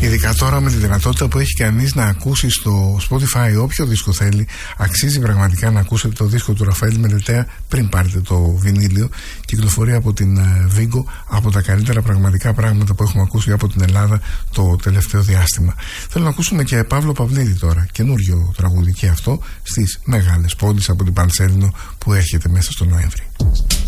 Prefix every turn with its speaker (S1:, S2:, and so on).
S1: Ειδικά τώρα με τη δυνατότητα που έχει κανείς να ακούσει στο Spotify όποιο δίσκο θέλει, αξίζει πραγματικά να ακούσετε το δίσκο του Ραφαήλ Μελετέα πριν πάρετε το βινίλιο. Κυκλοφορεί από την Vigo, από τα καλύτερα πραγματικά πράγματα που έχουμε ακούσει από την Ελλάδα το τελευταίο διάστημα. Θέλω να ακούσουμε και Παύλο Παυλίδη τώρα, καινούριο τραγούδι και αυτό, στις μεγάλες πόλεις από την Πανσέλινο που έρχεται μέσα στο Νοέμβρη.